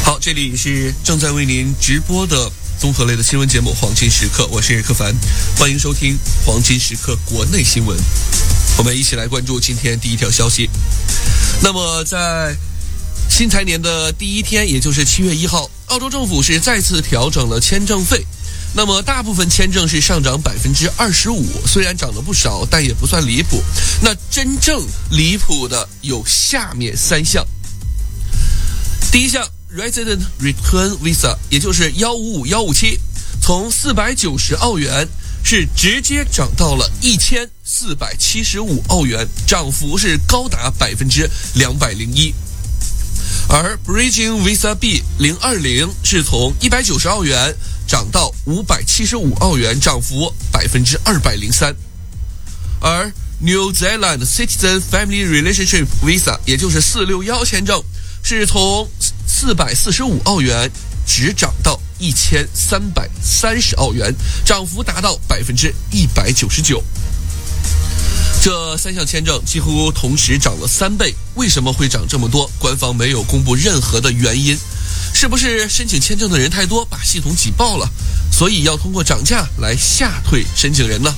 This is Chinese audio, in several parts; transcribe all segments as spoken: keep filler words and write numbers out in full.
好，这里是正在为您直播的综合类的新闻节目《黄金时刻》，我是柯凡，欢迎收听《黄金时刻》国内新闻。我们一起来关注今天第一条消息。那么，在新财年的第一天，也就是七月一号，澳洲政府是再次调整了签证费。那么，大部分签证是上涨百分之二十五，虽然涨了不少，但也不算离谱。那真正离谱的有下面三项。第一项 Resident Return Visa， 也就是一五五一五七，从四百九十澳元是直接涨到了一千四百七十五澳元，涨幅是高达百分之两百零一。而 Bridging Visa B 零二零是从一百九十澳元涨到五百七十五澳元，涨幅百分之二百零三。而 New Zealand Citizen Family Relationship Visa， 也就是四六一签证，是从四百四十五澳元只涨到一千三百三十澳元，涨幅达到百分之一百九十九。这三项签证几乎同时涨了三倍，为什么会涨这么多？官方没有公布任何的原因。是不是申请签证的人太多，把系统挤爆了，所以要通过涨价来吓退申请人呢？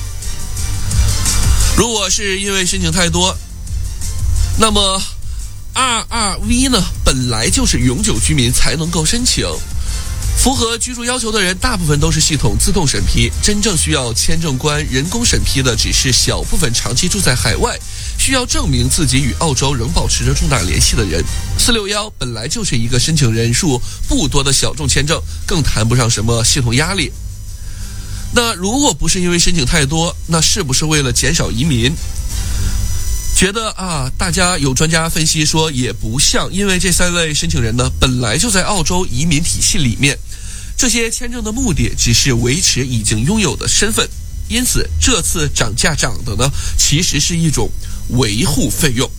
如果是因为申请太多，那么 R R V 呢，本来就是永久居民才能够申请，符合居住要求的人大部分都是系统自动审批，真正需要签证官人工审批的只是小部分长期住在海外，需要证明自己与澳洲仍保持着重大联系的人。四六一本来就是一个申请人数不多的小众签证，更谈不上什么系统压力。那如果不是因为申请太多，那是不是为了减少移民？觉得啊，大家有专家分析说也不像，因为这三位申请人呢，本来就在澳洲移民体系里面，这些签证的目的只是维持已经拥有的身份，因此这次涨价涨的呢，其实是一种维护费用。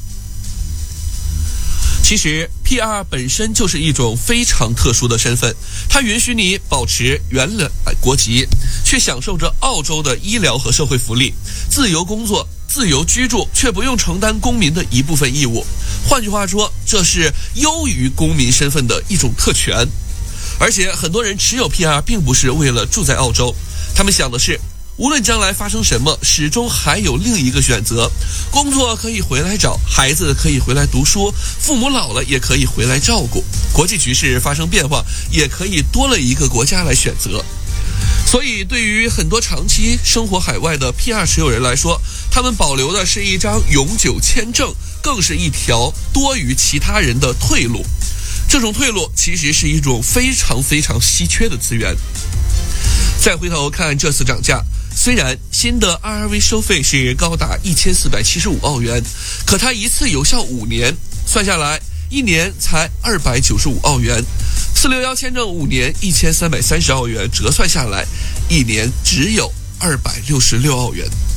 其实 P R 本身就是一种非常特殊的身份，它允许你保持原来国籍，却享受着澳洲的医疗和社会福利，自由工作，自由居住，却不用承担公民的一部分义务。换句话说，这是优于公民身份的一种特权。而且很多人持有 P R 并不是为了住在澳洲，他们想的是无论将来发生什么，始终还有另一个选择，工作可以回来找，孩子可以回来读书，父母老了也可以回来照顾，国际局势发生变化，也可以多了一个国家来选择。所以对于很多长期生活海外的 P R 持有人来说，他们保留的是一张永久签证，更是一条多于其他人的退路。这种退路其实是一种非常非常稀缺的资源。再回头看这次涨价，虽然新的 R R V 收费是高达一千四百七十五澳元，可它一次有效五年，算下来一年才二百九十五澳元。四六一签证五年一千三百三十澳元，折算下来一年只有二百六十六澳元。